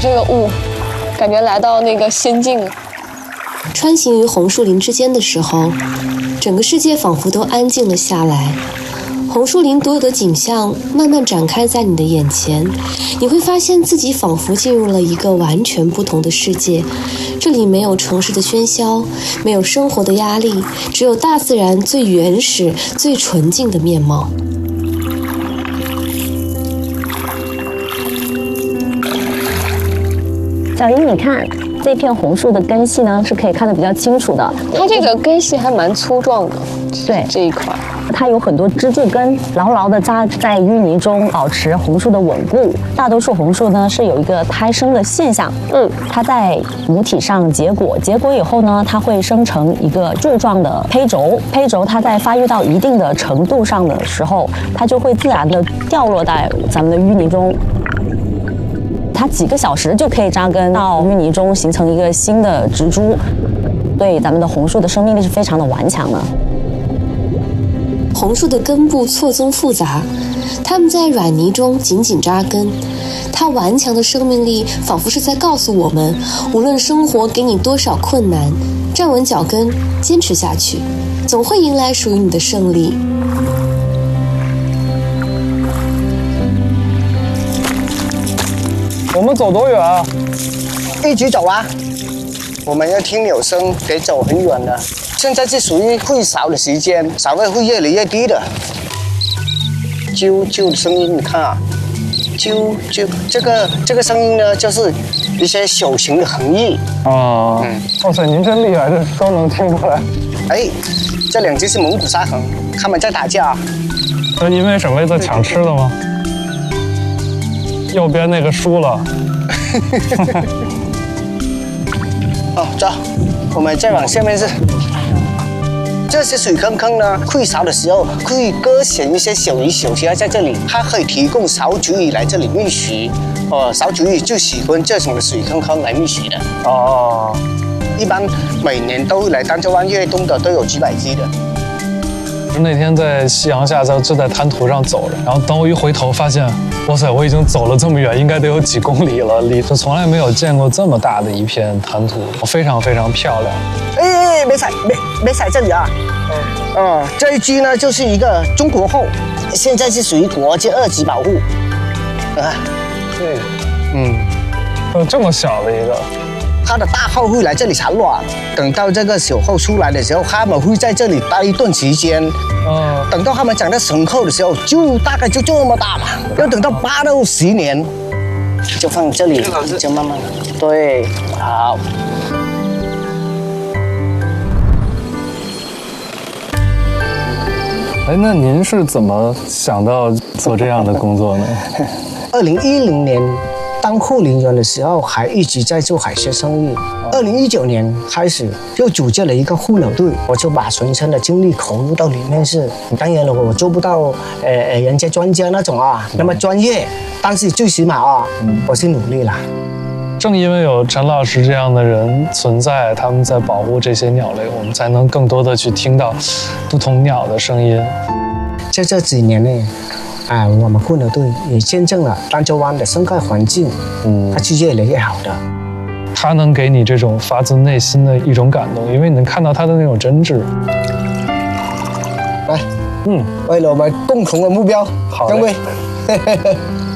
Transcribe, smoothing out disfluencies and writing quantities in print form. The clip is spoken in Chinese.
这个雾，感觉来到那个仙境了。 穿行于红树林之间的时候，整个世界仿佛都安静了下来。红树林独有的景象慢慢展开在你的眼前，你会发现自己仿佛进入了一个完全不同的世界。这里没有城市的喧嚣，没有生活的压力，只有大自然最原始、最纯净的面貌。 小姨，你看这片红树的根系呢，是可以看得比较清楚的。 它这个根系还蛮粗壮的， 对这一块。 它有很多支柱根，牢牢地扎在淤泥中，保持红树的稳固。大多数红树呢是有一个胎生的现象，它在母体上结果，结果以后呢，它会生成一个柱状的胚轴，胚轴它在发育到一定的程度上的时候，它就会自然地掉落在咱们的淤泥中。它几个小时就可以扎根到淤泥中，形成一个新的植株，对咱们的红树的生命力是非常的顽强的。 红树的根部错综复杂，它们在软泥中紧紧扎根。它顽强的生命力仿佛是在告诉我们，无论生活给你多少困难，站稳脚跟，坚持下去，总会迎来属于你的胜利。 我们走多远啊？ 一直走啊！我们要听鸟声，得走很远的。现在是属于会扫的时间，扫位会越来越低的。啾啾的声音，你看啊，啾啾，这个声音呢，就是一些小型的横翼。 啊，哇塞，您真厉害，这都能听出来。 哎，这两只是蒙古沙恒，他们在打架。 那因为什么在抢吃的吗？右边那个输了。 哦，走，我们再往下面是。这些水坑坑呢，会扫的时候会割选一些小鱼小虾在这里，它可以提供扫帚鱼来这里觅食。扫帚鱼就喜欢这种的水坑坑来觅食的。 哦， 一般每年都会来丹州湾越冬的都有几百只的。 那天在夕阳下，就在滩涂上走着，然后等我一回头，发现，哇塞，我已经走了这么远，应该得有几公里了，就从来没有见过这么大的一片滩涂，非常非常漂亮。 哎，没踩这里啊！这一只呢就是一个中国后，现在是属于国际2级保护。啊， 对，这么小的一个。 它的大后会来这里产卵，等到这个小后出来的时候，它们会在这里待一段时间。等到它们长到成后的时候，就大概就这么大了。要等到8到10年，就放这里，就慢慢。对，好。 哎，那您是怎么想到做这样的工作呢 ？2010年。当护林员的时候，还一直在做海鲜生意。2019年开始，又组建了一个护鸟队，我就把全身的精力投入到里面是。当然了，我做不到人家专家那种啊，那么专业，但是最起码啊，我是努力了。 正因为有陈老师这样的人存在，他们在保护这些鸟类，我们才能更多的去听到不同鸟的声音。 在这几年内。我们护鸟队也见证了丹州湾的生态环境，它是越来越好的。 它能给你这种发自内心的一种感动，因为你能看到它的那种真挚。 来，为了我们共同的目标， 好， 各位。